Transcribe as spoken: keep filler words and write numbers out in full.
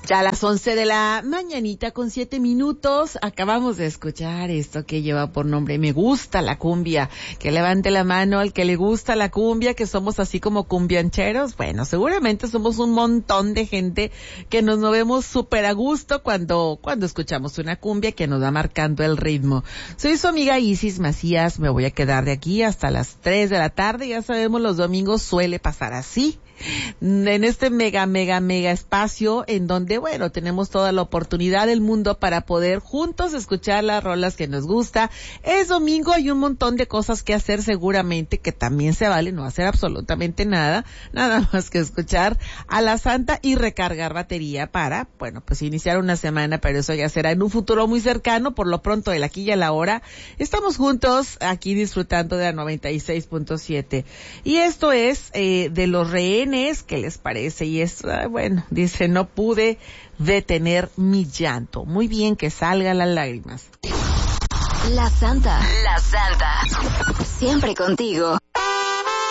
Ya a las once de la mañanita con siete minutos acabamos de escuchar esto que lleva por nombre Me Gusta la Cumbia. Que levante la mano al que le gusta la cumbia, que somos así como cumbiancheros. Bueno, seguramente somos un montón de gente que nos movemos súper a gusto cuando, cuando escuchamos una cumbia que nos va marcando el ritmo. Soy su amiga Isis Macías, me voy a quedar de aquí hasta las tres de la tarde. Ya sabemos, los domingos suele pasar así. En este mega, mega, mega espacio en donde, bueno, tenemos toda la oportunidad del mundo para poder juntos escuchar las rolas que nos gusta. Es domingo, hay un montón de cosas que hacer seguramente, que también se vale no hacer absolutamente nada, nada más que escuchar a la Santa y recargar batería para, bueno, pues iniciar una semana, pero eso ya será en un futuro muy cercano. Por lo pronto, el aquí y el ahora, estamos juntos aquí disfrutando de la noventa y seis punto siete. Y esto es eh, de Los Rehenes. ¿Qué les parece? Y es, bueno, dice, no pude detener mi llanto. Muy bien, que salgan las lágrimas. La Santa. La Santa. Siempre contigo.